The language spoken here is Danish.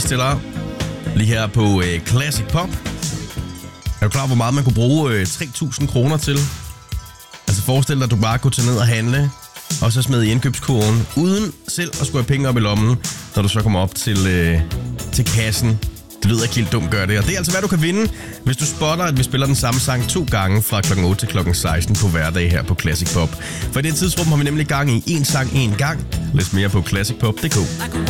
vis til dig. Lige her på Classic Pop. Er du klar, hvor meget man kunne bruge 3.000 kroner til? Altså forestil dig, at du bare kunne tage ned og handle, og så smide i indkøbskurven, uden selv at skulle have penge op i lommen, når du så kommer op til kassen. Det lyder ikke helt dumt, gør det. Og det er altså, hvad du kan vinde, hvis du spotter, at vi spiller den samme sang 2 gange fra kl. 8 til kl. 16 på hverdag her på Classic Pop. For i det tidsrum har vi nemlig gang i en sang en gang. Læs mere på classicpop.dk.